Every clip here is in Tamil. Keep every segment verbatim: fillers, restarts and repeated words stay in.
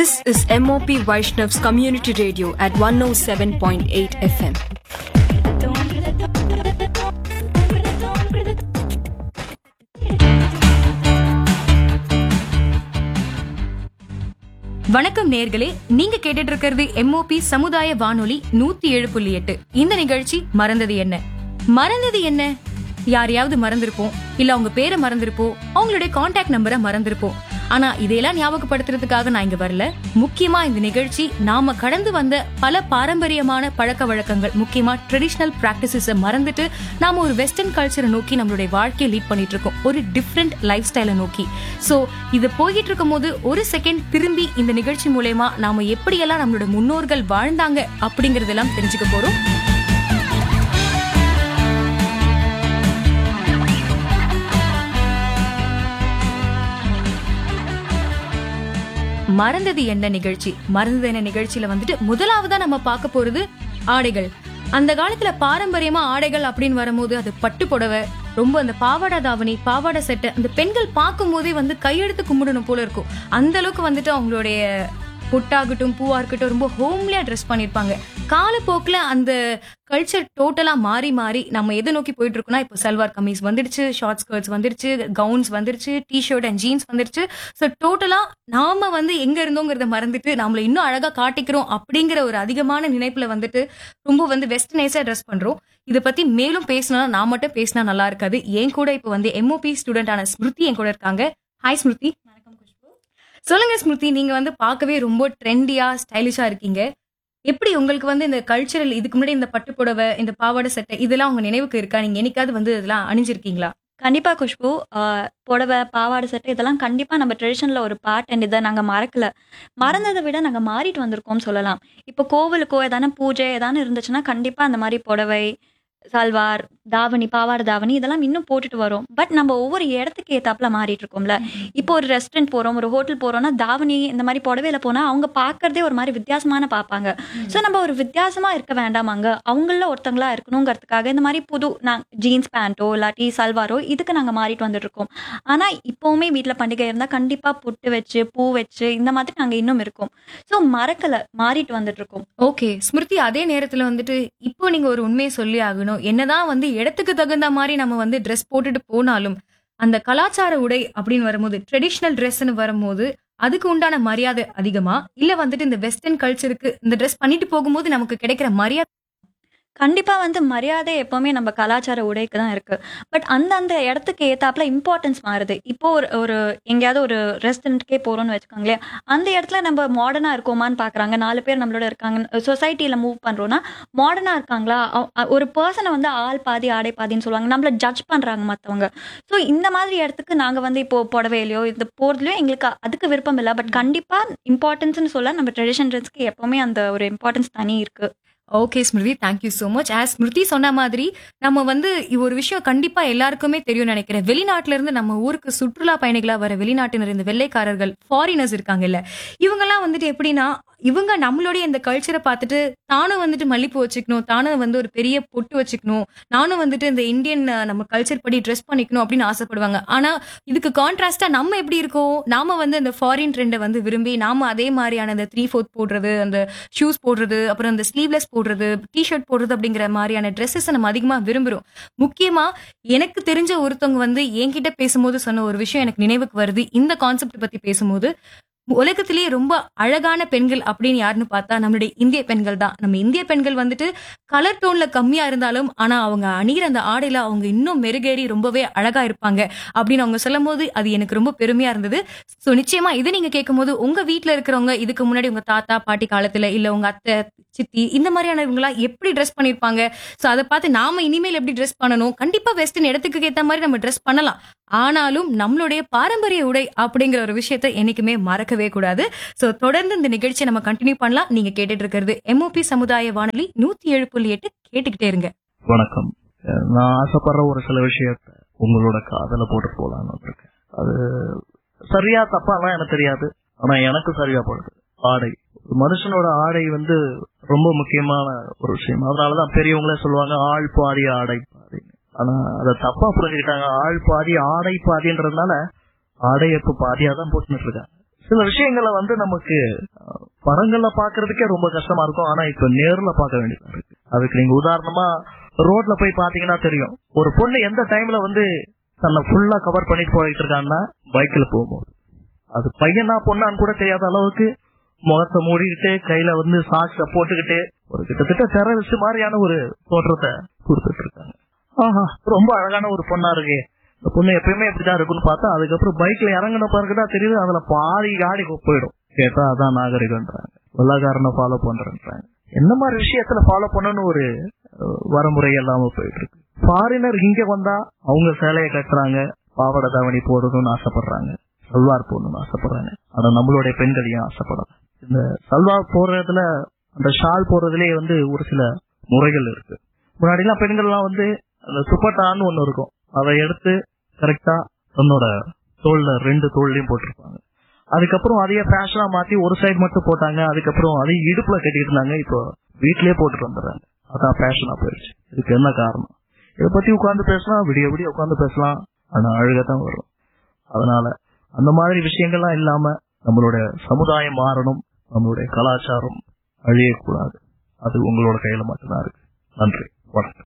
This is M O P Vaishnav's Community Radio at one oh seven point eight F M. வணக்கம் நேர்களே, நீங்க கேட்டுட்டு இருக்கிறது எம்ஓபி சமுதாய வானொலி நூத்தி ஏழு புள்ளி எட்டு. இந்த நிகழ்ச்சி மறந்தது என்ன மறந்தது என்ன யாரையாவது மறந்திருப்போம், இல்ல அவங்க பேரை மறந்திருப்போம், அவங்களுடைய கான்டாக்ட் நம்பரை மறந்திருப்போம். ஆனா இதையெல்லாம் ஞாபகப்படுத்துறதுக்காக நான் இங்க வரல. முக்கியமா இந்த நிகழ்ச்சி நாம கடந்து வந்த பல பாரம்பரியமான பழக்க வழக்கங்கள், முக்கியமா ட்ரெடிஷனல் பிராக்டிசஸ மறந்துட்டு நாம ஒரு வெஸ்டர்ன் கல்ச்சரை நோக்கி நம்மளுடைய வாழ்க்கையை லீட் பண்ணிட்டு இருக்கோம், ஒரு டிஃப்ரெண்ட் லைஃப் ஸ்டைலை நோக்கி. சோ இது போயிட்டு இருக்கும் போது ஒரு செகண்ட் திரும்பி இந்த நிகழ்ச்சி மூலமா நாம எப்படியெல்லாம் நம்மளோட முன்னோர்கள் வாழ்ந்தாங்க அப்படிங்கறதெல்லாம் தெரிஞ்சுக்க போறோம். மறந்தது என்ன நிகழ்ச்சி மறந்தது என்ன நிகழ்ச்சியில வந்துட்டு முதலாவதா நம்ம பார்க்க போறது ஆடைகள். அந்த காலத்துல பாரம்பரியமா ஆடைகள் அப்படின்னு வரும்போது அது பட்டு புடவை, ரொம்ப அந்த பாவாடை தாவணி, பாவாடை செட்டை அந்த பெண்கள் பார்க்கும் போதே வந்து கையெடுத்து கும்பிடணும் போல இருக்கும். அந்த அளவுக்கு வந்துட்டு அவங்களுடைய பொட்டாகட்டும் பூவா இருக்கட்டும் ரொம்ப ஹோம்லியா ட்ரெஸ் பண்ணிருப்பாங்க. காலப்போக்குல அந்த கல்ச்சர் டோட்டலா மாறி மாறி நம்ம எதை நோக்கி போயிட்டு இருக்கோம்னா, இப்போ சல்வார் கமீஸ் வந்துடுச்சு, ஷார்ட் ஸ்கர்ட்ஸ் வந்துருச்சு, கவுன்ஸ் வந்துருச்சு, டி ஷர்ட் அண்ட் ஜீன்ஸ் வந்துருச்சு. ஸோ டோட்டலா நாம வந்து எங்க இருந்தோங்கிறத மறந்துட்டு நம்மள இன்னும் அழகா காட்டிக்கிறோம் அப்படிங்கிற ஒரு அதிகமான நினைப்புல வந்துட்டு ரொம்ப வந்து வெஸ்டர்னைஸா ட்ரெஸ் பண்றோம். இதை பத்தி மேலும் பேசினா நான் மட்டும் பேசினா நல்லா இருக்காது. என் கூட இப்போ வந்து எம்ஓபி ஸ்டூடெண்டான ஸ்மிருதி என் கூட இருக்காங்க. ஹாய் ஸ்மிருதி. சொல்லுங்க ஸ்மிருதி, நீங்க வந்து பார்க்கவே ரொம்ப ட்ரெண்டியா ஸ்டைலிஷா இருக்கீங்க. எப்படி உங்களுக்கு வந்து இந்த கல்ச்சரல், இதுக்கு முன்னாடி இந்த பட்டு புடவை, இந்த பாவாடை சட்டை இதெல்லாம் உங்க நினைவுக்கு இருக்கா? நீங்க என்னைக்காவது வந்து இதெல்லாம் அணிஞ்சிருக்கீங்களா? கண்டிப்பா குஷ்பு. ஆஹ் புடவை, பாவாடை சட்டை இதெல்லாம் கண்டிப்பா நம்ம ட்ரெடிஷன்ல ஒரு பார்ட். அண்ட் இதை நாங்க மறக்கல. மறந்ததை விட நாங்க மாறிட்டு வந்திருக்கோம் சொல்லலாம். இப்போ கோவிலுக்கோ ஏதான பூஜை ஏதானு இருந்துச்சுன்னா கண்டிப்பா அந்த மாதிரி புடவை, சல்வார், தாவணி, பாவாடை தாவணி இதெல்லாம் இன்னும் போட்டுட்டு வரோம். பட் நம்ம ஒவ்வொரு இடத்துக்கு ஏத்தாப்புல மாறிட்டு இருக்கோம்ல. இப்போ ஒரு ரெஸ்டாரண்ட் போறோம், ஒரு ஹோட்டல் போறோம்னா தாவணி இந்த மாதிரி புடவையில போனா அவங்க பாக்குறதே ஒரு மாதிரி வித்தியாசமான பார்ப்பாங்க. ஸோ நம்ம ஒரு வித்தியாசமா இருக்க வேண்டாமாங்க, அவங்கள ஒருத்தங்களா இருக்கணுங்கிறதுக்காக இந்த மாதிரி புது நான் ஜீன்ஸ் பேண்ட்டோ இல்லாட்டி சல்வாரோ இதுக்கு நாங்க மாறிட்டு வந்துட்டு இருக்கோம். ஆனா இப்பவுமே வீட்டுல பண்டிகை இருந்தா கண்டிப்பா பொட்டு வச்சு பூ வச்சு இந்த மாதிரி நாங்க இன்னும் இருக்கோம். ஸோ மறக்கல, மாறிட்டு வந்துட்டு இருக்கோம். ஓகே ஸ்மிருதி, அதே நேரத்துல வந்துட்டு இப்போ நீங்க ஒரு உண்மையை சொல்லி ஆகணும். என்னதான் வந்து இடத்துக்கு தகுந்த மாதிரி நம்ம வந்து ட்ரெஸ் போட்டுட்டு போனாலும் அந்த கலாச்சார உடை அப்படின்னு வரும்போது, ட்ரெடிஷனல் ட்ரெஸ்ன்னு வரும்போது அதுக்கு உண்டான மரியாதை அதிகமா, இல்ல வந்துட்டு இந்த வெஸ்டர்ன் கல்ச்சருக்கு இந்த ட்ரெஸ் பண்ணிட்டு போகும்போது நமக்கு கிடைக்கிற மரியாதை? கண்டிப்பா வந்து மரியாதை எப்பவுமே நம்ம கலாச்சார உடைக்கு தான் இருக்கு. பட் அந்த அந்த இடத்துக்கு ஏத்தாப்புல இம்பார்ட்டன்ஸ் மாறுது. இப்போ ஒரு ஒரு எங்கேயாவது ஒரு ரெஸ்டாரண்ட்கே போறோம்னு வச்சுக்கோங்களேன், அந்த இடத்துல நம்ம மாடர்னா இருக்கோமான்னு பாக்குறாங்க. நாலு பேர் நம்மளோட இருக்காங்க, சொசைட்டில மூவ் பண்றோம்னா மாடர்னா இருக்காங்களா, ஒரு பர்சனை வந்து ஆள் பாதி ஆடை பாதின்னு சொல்லுவாங்க, நம்மள ஜட்ஜ் பண்றாங்க மத்தவங்க. ஸோ இந்த மாதிரி இடத்துக்கு நாங்க வந்து இப்போ புடவையிலையோ இந்த போறதுலயோ எங்களுக்கு அதுக்கு விருப்பம் இல்லை. பட் கண்டிப்பா இம்பார்ட்டன்ஸ்னு சொல்ல நம்ம ட்ரெடிஷன் ட்ரெஸ்க்கு எப்பவுமே அந்த ஒரு இம்பார்ட்டன்ஸ் தனி இருக்கு. Okay Smriti, thank you so much. As Smriti சொன்ன மாதிரி நம்ம வந்து ஒரு விஷயம் கண்டிப்பா எல்லாருக்குமே தெரியும் நினைக்கிறேன். வெளிநாட்டுல இருந்து நம்ம ஊருக்கு சுற்றுலா பயணிகளா வர வெளிநாட்டினர், இந்த வெள்ளைக்காரர்கள், ஃபாரினர்ஸ் இருக்காங்கல்ல, இவங்கெல்லாம் வந்துட்டு எப்படின்னா இவங்க நம்மளுடைய இந்த கல்ச்சரை பார்த்துட்டு தானும் வந்துட்டு மல்லிப்பூ வச்சுக்கணும், தானும் வந்து ஒரு பெரிய பொட்டு வச்சுக்கணும், நானும் வந்துட்டு இந்த இந்தியன் நம்ம கல்ச்சர் படி ட்ரெஸ் பண்ணிக்கணும் அப்படின்னு ஆசைப்படுவாங்க. ஆனா இதுக்கு கான்ட்ராஸ்டா நம்ம எப்படி இருக்கோம், நாம வந்து இந்த ஃபாரின் ட்ரெண்டை வந்து விரும்பி நாம அதே மாதிரியான அந்த த்ரீ ஃபோர்த் போடுறது, அந்த ஷூஸ் போடுறது, அப்புறம் அந்த ஸ்லீவ்லெஸ் போடுறது, டிஷர்ட் போடுறது அப்படிங்கிற மாதிரியான ட்ரெஸ்ஸஸ் நம்ம அதிகமா விரும்புறோம். முக்கியமா எனக்கு தெரிஞ்ச ஒருத்தவங்க வந்து என்கிட்ட பேசும்போது சொன்ன ஒரு விஷயம் எனக்கு நினைவுக்கு வருது. இந்த கான்செப்ட் பத்தி பேசும்போது, உலகத்திலேயே ரொம்ப அழகான பெண்கள் அப்படின்னு யாருன்னு பார்த்தா நம்மளுடைய இந்திய பெண்கள் தான். நம்ம இந்திய பெண்கள் வந்துட்டு கலர் டோன்ல கம்மியா இருந்தாலும் ஆனா அவங்க அணிகிற அந்த ஆடையில அவங்க இன்னும் மெருகேறி ரொம்பவே அழகா இருப்பாங்க அப்படின்னு அவங்க சொல்லும் போது அது எனக்கு ரொம்ப பெருமையா இருந்தது. சோ நிச்சயமா இதை நீங்க கேட்கும் போது உங்க வீட்டுல இருக்கிறவங்க இதுக்கு முன்னாடி உங்க தாத்தா பாட்டி காலத்துல இல்ல உங்க அத்தை சித்தி இந்த மாதிரியான இவங்களா எப்படி ட்ரெஸ் பண்ணிருப்பாங்க, சோ அதை பார்த்து நாம இனிமேல் எப்படி ட்ரெஸ் பண்ணணும், கண்டிப்பா வெஸ்டர்ன் இடத்துக்கு ஏத்த மாதிரி நம்ம ட்ரெஸ் பண்ணலாம். ஆனாலும் நம்மளுடைய பாரம்பரிய உடை அப்படிங்கிற ஒரு விஷயத்தை என்னைக்குமே மறக்கவே கூடாது. சோ தொடர்ந்து இந்த நிகழ்ச்சியை நம்ம கண்டினியூ பண்ணலாம். நீங்க கேட்டுட்டு இருக்கிறது எம்ஓபி சமுதாய வானொலி நூத்தி ஏழு புள்ளி எட்டு. கேட்டுக்கிட்டே இருங்க. வணக்கம். நான் ஆசைப்படுற ஒரு சில விஷயத்த உங்களோட காதல போட்டு போலான்னு இருக்கேன். அது சரியா தப்பாலாம் எனக்கு தெரியாது, ஆனா எனக்கு சரியா போடுது ஆடை. மனுஷனோட ஆடை வந்து ரொம்ப முக்கியமான ஒரு விஷயம். அதனாலதான் பெரியவங்களே சொல்லுவாங்க ஆள் பாதி ஆடை பாதி. ஆனா அதை தப்பா புரிஞ்சுக்கிட்டாங்க. ஆள் பாதி ஆடை பாதின்றதுனால ஆடை எப்ப பாதியா தான் போட்டுட்டு இருக்காங்க. சில விஷயங்களை வந்து நமக்கு படங்கள்ல பாக்குறதுக்கே ரொம்ப கஷ்டமா இருக்கும். ஆனா இப்ப நேர்ல பார்க்க வேண்டியதா இருக்கு. அதுக்கு நீங்க உதாரணமா ரோட்ல போய் பாத்தீங்கன்னா தெரியும், ஒரு பொண்ணு எந்த டைம்ல வந்து தன்னை ஃபுல்லா கவர் பண்ணிட்டு போயிட்டு இருக்காங்கன்னா பைக்ல போகும்போது அது பையனா பொண்ணான்னு கூட தெரியாத அளவுக்கு முகத்தை மூடிக்கிட்டு கையில வந்து சாக்ஸ போட்டுக்கிட்டு ஒரு கிட்டத்தட்ட டெரரிஸ்ட் மாதிரியான ஒரு தோற்றத்தை கொடுத்துட்டு இருக்காங்க. ஆஹா, ரொம்ப அழகான ஒரு பொண்ணா இருக்கு, இந்த பொண்ணு எப்பயுமே எப்படிதான் இருக்குன்னு பார்த்தா அதுக்கப்புறம் பைக்ல இறங்கின பிறகுதான் தெரியுது அதுல பாதி காடி போயிடும். கேட்டா அதான் நாகரிகன்றாங்க, வெள்ளக்காரனை ஃபாலோ பண்றேன்றாங்க. என்ன மாதிரி விஷயத்துல ஃபாலோ பண்ணணும்னு ஒரு வரமுறை இல்லாம போயிட்டு இருக்கு. ஃபாரினர் இங்க வந்தா அவங்க சேலையை கட்டுறாங்க, பாவாடை தாவணி போடணும்னு ஆசைப்படுறாங்க, சல்வார் போடணும்னு ஆசைப்படுறாங்க. ஆனா நம்மளுடைய பெண்கள் ஏன் ஆசைப்படலாம்? இந்த சல்வார் போடுறதுல அந்த ஷால் போடுறதுலயே வந்து ஒரு சில முறைகள் இருக்கு. முன்னாடி எல்லாம் பெண்கள் எல்லாம் வந்து அந்த சுப்பட்டான்னு ஒண்ணு இருக்கும், அதை எடுத்து கரெக்டா தன்னோட தோல்ல ரெண்டு தோல்லையும் போட்டிருப்பாங்க. அதுக்கப்புறம் அதையே ஃபேஷனா மாத்தி ஒரு சைடு மட்டும் போட்டாங்க. அதுக்கப்புறம் அதையும் இடுப்புல கட்டிட்டு இருந்தாங்க. இப்போ வீட்லயே போட்டுட்டு வந்துடுறாங்க. அதான் ஃபேஷனா போயிடுச்சு. இதுக்கு என்ன காரணம்? இதை பத்தி உட்காந்து பேசலாம், விடிய விடிய உட்காந்து பேசலாம், ஆனா அழுகத்தான் வரும். அதனால அந்த மாதிரி விஷயங்கள்லாம் இல்லாம நம்மளோட சமுதாயம் மாறணும், நம்மளுடைய கலாச்சாரம் அழியக்கூடாது. அது உங்களோட கையில மட்டும்தான் இருக்கு. நன்றி, வணக்கம்.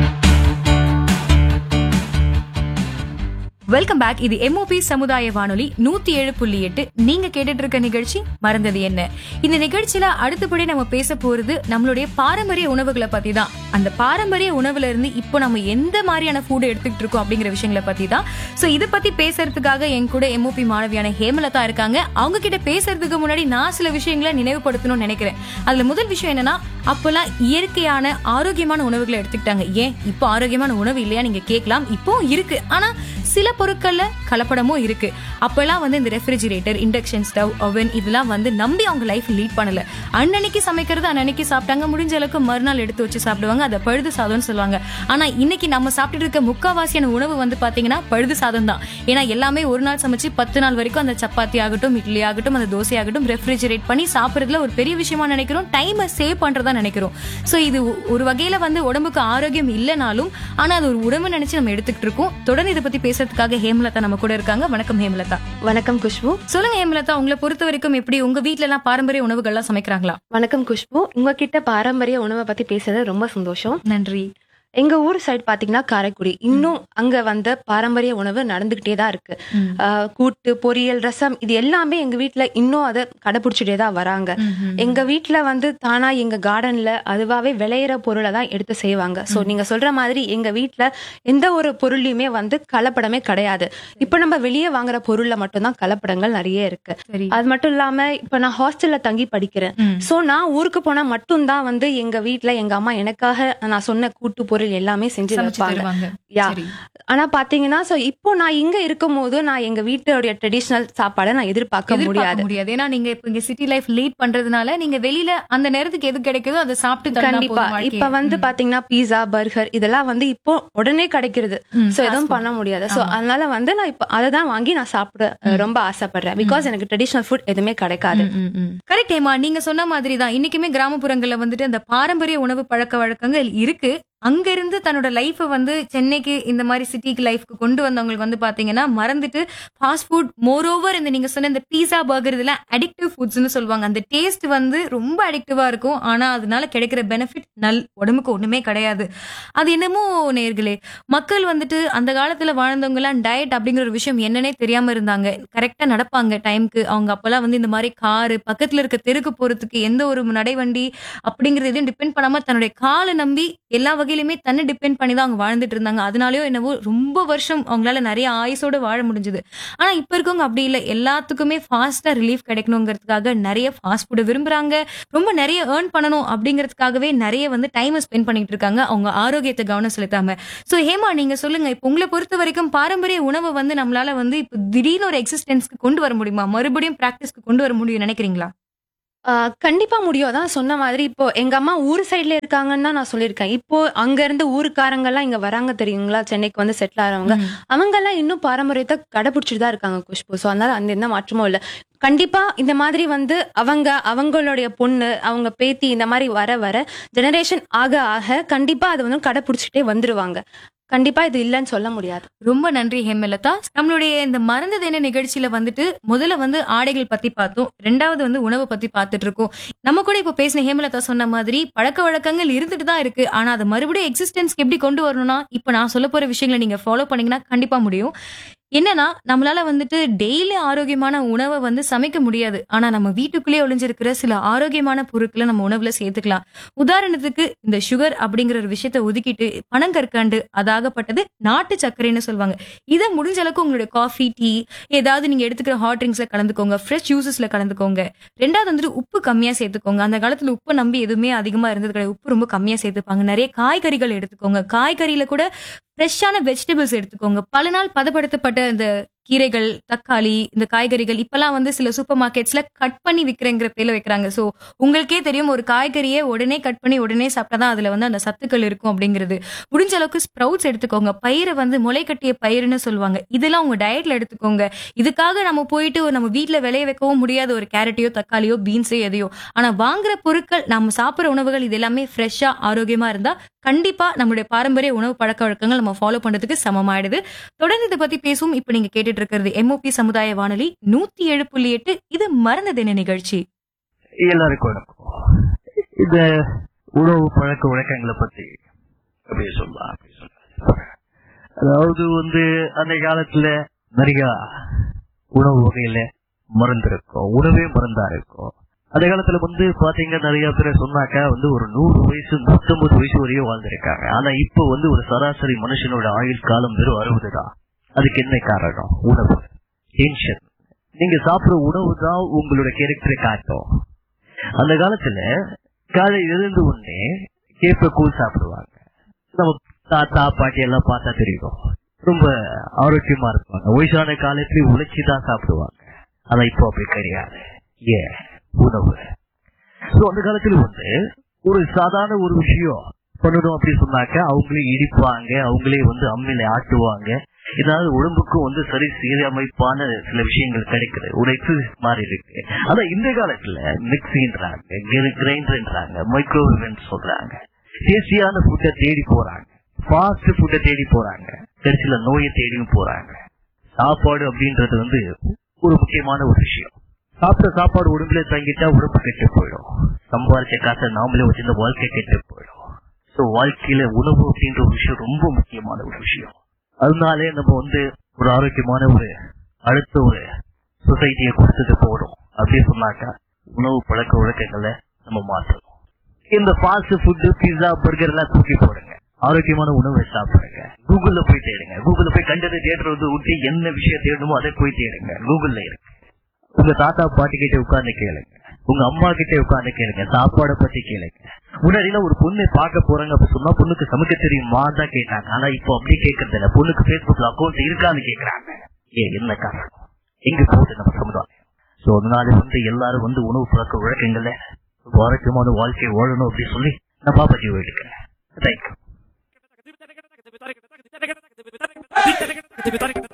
Welcome back. இது எம்ஓபி சமுதாய வானொலி நூத்தி ஏழு புள்ளி எட்டு. நீங்க கேட்டுட்டு இருக்க நிகழ்ச்சி மறந்தது என்ன. இந்த நிகழ்ச்சியில அடுத்தபடி நம்ம பேச போறது நம்மளுடைய பாரம்பரிய உணவுகளை பத்தி தான். அந்த பாரம்பரிய உணவுல இருந்து இப்போ நம்ம எந்த மாதிரியான ஃபுட் எடுத்துக்கிட்டு இருக்கோம் அப்படிங்கிற விஷயங்களை பத்தி தான். சோ இதை பத்தி பேசுறதுக்காக என் கூட எம்ஓபி மாணவியான ஹேமலதா இருக்காங்க. அவங்க கிட்ட பேசுறதுக்கு முன்னாடி நான் சில விஷயங்களை நினைவுபடுத்தணும்னு நினைக்கிறேன். அதுல முதல் விஷயம் என்னன்னா, அப்பெல்லாம் இயற்கையான ஆரோக்கியமான உணவுகளை எடுத்துக்கிட்டாங்க. ஏன் இப்போ ஆரோக்கியமான உணவு இல்லையா நீங்க கேட்கலாம். இப்போ இருக்கு, ஆனா சில பொருட்கள்ல கலப்படமும் இருக்கு. அப்பெல்லாம் வந்து இந்த ரெஃப்ரிஜிரேட்டர், இண்டக்ஷன் ஸ்டவ், ஓவன் இதெல்லாம் வந்து நம்பி அவங்க லைஃப் லீட் பண்ணல. அன்னன்னைக்கு சமைக்கிறது அன்னன்னைக்கு சாப்பிட்டாங்க, முடிஞ்ச அளவுக்கு மறுநாள் எடுத்து வச்சு சாப்பிடுவாங்க. அதை பழுது சாதம்னு சொல்லுவாங்க. ஆனா இன்னைக்கு நம்ம சாப்பிட்டு இருக்க முக்காவாசியான உணவு வந்து பாத்தீங்கன்னா பழுது சாதம் தான். ஏன்னா எல்லாமே ஒரு நாள் சமைச்சு பத்து நாள் வரைக்கும் அந்த சப்பாத்தி ஆகட்டும், இட்லி ஆகட்டும், அந்த தோசை ஆகட்டும் ரெஃப்ரிஜிரேட் பண்ணி சாப்பிடுறதுல ஒரு பெரிய விஷயமா நினைக்கிறோம். டைமை சேவ் பண்றதா நினைக்கிறோம். சோ இது ஒரு வகையில வந்து உடம்புக்கு ஆரோக்கியம் இல்லைனாலும் ஆனா அது ஒரு உடம்பு நினைச்சு நம்ம எடுத்துக்கிட்டு இருக்கோம். தொடர்ந்து இதை பத்தி பேசுறதுக்காக ஹேமலதா நம்ம கூட இருக்காங்க. வணக்கம் ஹேமலதா. வணக்கம் குஷ்பு. சொல்லுங்க ஹேமலதா, உங்களை பொறுத்த வரைக்கும் எப்படி உங்க வீட்ல எல்லாம் பாரம்பரிய உணவுகள் எல்லாம் சமைக்கிறாங்களா? வணக்கம் குஷ்பு. உங்ககிட்ட பாரம்பரிய உணவை பத்தி பேசுறது ரொம்ப சந்தோஷம். நன்றி. எங்க ஊர் சைடு பாத்தீங்கன்னா காரைக்குடி, இன்னும் அங்க வந்த பாரம்பரிய உணவு நடந்துகிட்டே தான் இருக்கு. ஆஹ் கூட்டு, பொரியல், ரசம் இது எல்லாமே எங்க வீட்டுல இன்னும் அதை கடைபிடிச்சிட்டே தான் வராங்க. எங்க வீட்டுல வந்து தானா எங்க கார்டன்ல அதுவாவே விளையிற பொருளை தான் எடுத்து செய்வாங்க. சோ நீங்க சொல்ற மாதிரி எங்க வீட்டுல எந்த ஒரு பொருளையுமே வந்து கலப்படமே கிடையாது. இப்ப நம்ம வெளியே வாங்குற பொருள்ல மட்டும்தான் கலப்படங்கள் நிறைய இருக்கு. அது மட்டும் இல்லாம இப்ப நான் ஹாஸ்டல்ல தங்கி படிக்கிறேன். சோ நான் ஊருக்கு போனா மட்டும்தான் வந்து எங்க வீட்டுல எங்க அம்மா எனக்காக நான் சொன்ன கூட்டு பொருள் எல்லாமே செஞ்சு வைப்பாங்க. ஆனா பாத்தீங்கன்னா இப்போ நான் இங்க இருக்கும் போது நான் எங்க வீட்டுடைய ட்ரெடிஷனல் சாப்பாடை நான் எதிர்பார்க்க முடியாது முடியாது ஏன்னா நீங்க இப்ப இங்க சிட்டி லைஃப் லீட் பண்றதுனால நீங்க வெளியில அந்த நேரத்துக்கு எது கிடைக்குதோ அதை சாப்பிட்டு கண்டிப்பா. இப்ப வந்து பாத்தீங்கன்னா பீஸா, பர்கர் இதெல்லாம் வந்து இப்போ உடனே கிடைக்கிறது. சோ எதுவும் பண்ண முடியாது. சோ அதனால வந்து நான் இப்ப அதைதான் வாங்கி நான் சாப்பிட ரொம்ப ஆசைப்படுறேன். பிகாஸ் எனக்கு ட்ரெடிஷனல் ஃபுட் எதுவுமே கிடைக்காது. கரெக்ட் ஏமா, நீங்க சொன்ன மாதிரி தான் இன்னைக்குமே கிராமப்புறங்கள்ல வந்துட்டு அந்த பாரம்பரிய உணவு பழக்க வழக்கங்கள் இருக்கு. அங்க இருந்து தன்னோட லைஃப் வந்து சென்னைக்கு இந்த மாதிரி சிட்டிக்கு லைஃப்க்கு கொண்டு வந்தவங்களுக்கு வந்து பாத்தீங்கன்னா மறந்துட்டு ஃபாஸ்ட் ஃபுட், மோர் ஓவர் இந்த நீங்க சொன்ன இந்த பீஸா, பர்கர் இதெல்லாம் அடிக்டிவ் ஃபுட்ஸ்னு சொல்லுவாங்க. அந்த டேஸ்ட் வந்து ரொம்ப அடிக்டிவா இருக்கும். ஆனா அதனால கிடைக்கிற பெனிஃபிட் நல் உடம்புக்கு ஒண்ணுமே கிடையாது. அது என்னமோ நேர்களே, மக்கள் வந்துட்டு அந்த காலத்துல வாழ்ந்தவங்க எல்லாம் டயட் அப்படிங்கிற ஒரு விஷயம் என்னன்னே தெரியாம இருந்தாங்க. கரெக்டா நடப்பாங்க டைம்க்கு. அவங்க அப்பெல்லாம் வந்து இந்த மாதிரி காரு, பக்கத்துல இருக்க தெருக்கு போறதுக்கு எந்த ஒரு நடைவண்டி அப்படிங்கறது எதுவும் டிபெண்ட் பண்ணாம தன்னுடைய காலை நம்பி எல்லா வகையிலுமே தன்னை டிபெண்ட் பண்ணி தான் அவங்க வாழ்ந்துட்டு இருந்தாங்க. அதனாலயோ என்னவோ ரொம்ப வருஷம் அவங்களால நிறைய ஆயுசோட வாழ முடிஞ்சது. ஆனா இப்ப இருக்கவங்க அப்படி இல்லை. எல்லாத்துக்குமே ஃபாஸ்டா ரிலீஃப் கிடைக்கணுங்கிறதுக்காக நிறைய ஃபாஸ்ட் ஃபுட் விரும்புறாங்க. ரொம்ப நிறைய ஏர்ன் பண்ணணும் அப்படிங்கிறதுக்காகவே நிறைய வந்து டைம் ஸ்பெண்ட் பண்ணிட்டு இருக்காங்க, அவங்க ஆரோக்கியத்தை கவனம் செலுத்தாம. சோ ஹேமா, நீங்க சொல்லுங்க, இப்ப உங்களை பொறுத்த வரைக்கும் பாரம்பரிய உணவை வந்து நம்மளால வந்து இப்ப திடீர்னு ஒரு எக்ஸிஸ்டன்ஸ்க்கு கொண்டு வர முடியுமா? மறுபடியும் பிராக்டிஸ்க்கு கொண்டு வர முடியும் நினைக்கிறீங்களா? ஆஹ் கண்டிப்பா முடியும். தான் சொன்ன மாதிரி இப்போ எங்க அம்மா ஊர் சைட்ல இருக்காங்கன்னு தான் நான் சொல்லியிருக்கேன். இப்போ அங்க இருந்து ஊருக்காரங்க எல்லாம் இங்க வராங்க தெரியுங்களா, சென்னைக்கு வந்து செட்டில் ஆறவங்க. அவங்க எல்லாம் இன்னும் பாரம்பரியத்தை கடைபிடிச்சிட்டு தான் இருக்காங்க குஷ்பு. சோ அதனால அந்த எந்த மாற்றமும் இல்ல. கண்டிப்பா இந்த மாதிரி வந்து அவங்க அவங்களுடைய பொண்ணு, அவங்க பேத்தி இந்த மாதிரி வர வர ஜெனரேஷன் ஆக ஆக கண்டிப்பா அதை வந்து கடைபிடிச்சிட்டே வந்துருவாங்க. கண்டிப்பா இது இல்லைன்னு சொல்ல முடியாது. ரொம்ப நன்றி ஹேமலதா. நம்மளுடைய இந்த மறந்தது என்ன நிகழ்ச்சியில வந்துட்டு முதல்ல வந்து ஆடைகள் பத்தி பார்த்தோம், ரெண்டாவது வந்து உணவு பத்தி பார்த்துட்டு இருக்கோம். நம்ம கூட இப்ப பேசின ஹேமலதா சொன்ன மாதிரி பழக்க வழக்கங்கள் இருந்துட்டு தான் இருக்கு. ஆனா அதை மறுபடியும் எக்ஸிஸ்டன்ஸ்க்கு எப்படி கொண்டு வரணும்னா, இப்ப நான் சொல்ல போற விஷயங்களை நீங்க ஃபாலோ பண்ணீங்கன்னா கண்டிப்பா முடியும். என்னன்னா, நம்மளால வந்துட்டு டெய்லி ஆரோக்கியமான உணவை வந்து சமைக்க முடியாது. ஆனா நம்ம வீட்டுக்குள்ளேயே ஒளிஞ்சிருக்கிற சில ஆரோக்கியமான பொருட்களை நம்ம உணவுல சேர்த்துக்கலாம். உதாரணத்துக்கு இந்த சுகர் அப்படிங்கிற ஒரு விஷயத்தை ஒதுக்கிட்டு பனங்கற்கண்டு, அதாகப்பட்டது நாட்டு சர்க்கரைன்னு சொல்லுவாங்க. இதை முடிஞ்ச அளவுக்கு உங்களுடைய காஃபி, டீ, ஏதாவது நீங்க எடுத்துக்கிற ஹாட் ட்ரிங்க்ஸ்ல கலந்துக்கோங்க, ஃப்ரெஷ் ஜூசஸ்ல கலந்துக்கோங்க. ரெண்டாவது வந்துட்டு உப்பு கம்மியா சேர்த்துக்கோங்க. அந்த காலத்துல உப்பு நம்பி எதுவுமே அதிகமா இருந்தது கிடையாது. உப்பு ரொம்ப கம்மியா சேர்த்துப்பாங்க. நிறைய காய்கறிகள் எடுத்துக்கோங்க. காய்கறியில கூட ஃப்ரெஷ்ஷான வெஜிடபிள்ஸ் எடுத்துக்கோங்க. பல நாள் பதப்படுத்தப்பட்ட இந்த கீரைகள், தக்காளி, இந்த காய்கறிகள் இப்பெல்லாம் வந்து சில சூப்பர் மார்க்கெட்ஸ்ல கட் பண்ணி விற்கிறங்கிற பேர்ல வைக்கிறாங்க. சோ உங்களுக்கே தெரியும், ஒரு காய்கறியை உடனே கட் பண்ணி உடனே சாப்பிட்டாதான் அதுல வந்து அந்த சத்துக்கள் இருக்கும் அப்படிங்கிறது. முடிஞ்ச அளவுக்கு ஸ்ப்ரவுட்ஸ் எடுத்துக்கோங்க. பயிரை வந்து முளை கட்டிய பயிர்னு சொல்லுவாங்க. இதெல்லாம் உங்க டயட்ல எடுத்துக்கோங்க. இதுக்காக நம்ம போயிட்டு நம்ம வீட்டுல விளைய வைக்கவும் முடியாது ஒரு கேரட்டையோ, தக்காளியோ, பீன்ஸோ எதையோ. ஆனா வாங்குற பொருட்கள், நம்ம சாப்பிடுற உணவுகள் இது எல்லாமே ஃப்ரெஷ்ஷா ஆரோக்கியமா இருந்தா கண்டிப்பா நம்மளுடைய பாரம்பரிய உணவு பழக்க வழக்கங்கள் நம்ம ஃபாலோ பண்றதுக்கு சமமாயிடுது. தொடர்ந்து இதை பத்தி பேசும். இப்ப நீங்க கேட்டுட்டு இருக்கிறது எம்ஓபி சமுதாய வானொலி நூத்தி ஏழு புள்ளி எட்டு. இது மறந்தது என்ன நிகழ்ச்சி. எல்லாருக்கும் வணக்கம். இந்த உணவு பழக்க வழக்கங்களை பத்தி அப்படியே சொல்லலாம். அதாவது வந்து அந்த காலத்துல நிறைய உணவு வகையில மருந்து இருக்கும், உணவே மருந்தா இருக்கும். அந்த காலத்துல வந்து பாத்தீங்க, நிறைய பேரை சொன்னாக்கா வந்து ஒரு நூறு வயசு நூத்தம்பது வயசு வரையும் வாழ்ந்திருக்காங்க. ஆனா இப்ப வந்து ஒரு சராசரி மனுஷனோட ஆயுள் காலம் வெறும் அறுபது தான். அதுக்கு என்ன காரணம்? உணவு, டென்ஷன். நீங்க சாப்பிடுற உணவு தான் உங்களோட கேரக்டரை காட்டும். அந்த காலத்துல காலை எழுந்து உடனே கேப்ப கூழ் சாப்பிடுவாங்க. நம்ம தாத்தா பாட்டி எல்லாம் பார்த்தா தெரியும், ரொம்ப ஆரோக்கியமா இருப்பாங்க. வயசான காலத்துல உழைச்சிதான் சாப்பிடுவாங்க. ஆனா இப்போ அப்படி கிடையாது. ஏன்? உணவு. அந்த காலத்துல வந்து ஒரு சாதாரண ஒரு விஷயம் பண்ணணும் அப்படின்னு சொன்னாக்க அவங்களே இடிப்பாங்க, அவங்களே வந்து அம்மியில ஆட்டுவாங்க. ஏதாவது உடம்புக்கும் வந்து சரி சீரமைப்பான சில விஷயங்கள் கிடைக்குது, ஒரு எக்ஸசைஸ் மாதிரி இருக்கு. ஆனா இந்த காலத்துல மிக்சின்றாங்க, கிரைண்டர்ன்றாங்க, மைக்ரோவேவ் சொல்றாங்க, டேஸ்டியான ஃபுட்டை தேடி போறாங்க, ஃபாஸ்ட் ஃபுட்டை தேடி போறாங்க, கடைசியில நோயை தேடியும் போறாங்க. சாப்பாடு அப்படின்றது வந்து ஒரு முக்கியமான ஒரு விஷயம். சாப்பிட்ட சாப்பாடு உடம்புல தங்கிட்டா உடம்பு கெட்டு போயிடும். சம்பாதிச்ச காசை நாமளே வச்சிருந்த வாழ்க்கை கெட்டு போயிடும். சோ வாழ்க்கையில உணவு அப்படின்ற ஒரு விஷயம் ரொம்ப முக்கியமான ஒரு விஷயம். அதனாலே நம்ம வந்து ஒரு ஆரோக்கியமான ஒரு அடுத்த ஒரு சொசைட்டியை கொடுத்துட்டு போறோம் அப்படின்னு சொன்னாக்கா உணவு பழக்க வழக்கங்களை நம்ம மாற்றணும். இந்த ஃபாஸ்ட் ஃபுட், பீஸா, பர்கர் எல்லாம் தூக்கி போடுங்க. ஆரோக்கியமான உணவை சாப்பிடுங்க. கூகுள்ல போய் தேடுங்க. கூகுள்ல போய் கண்டதை தேடுறது விட்டு என்ன விஷயம் தேடணுமோ அதை போய் தேடுங்க. கூகுள்ல இருக்கு. உங்க தாத்தா பாட்டி கிட்ட உட்கார்ந்து கேளுங்க, உங்க அம்மா கிட்ட உட்கார்ந்து கேளுங்க, சாப்பாடை பத்தி கேளுங்க. முன்னாடிலாம் ஒரு பொண்ணு பார்க்க போறாங்க அப்படி சொன்னா பொண்ணுக்கு சமைக்க தெரியுமா தான் கேட்டாங்க. ஆனா இப்போ அப்படி கேட்கறது இல்ல, பொண்ணுக்கு பேஸ்புக்ல அக்கௌண்ட் இருக்கான்னு கேட்கறாங்க. ஏ என்ன காரணம்? எங்க போகுது நம்ம சமுதாயம்? சோ அதனால வந்து எல்லாரும் வந்து உணவு பழக்க வழக்கங்கள்ல ஆரோக்கியமான வாழ்க்கையை வாழணும் அப்படின்னு சொல்லி நான் பாப்பாஜி எடுக்கிறேன். தேங்க்யூ.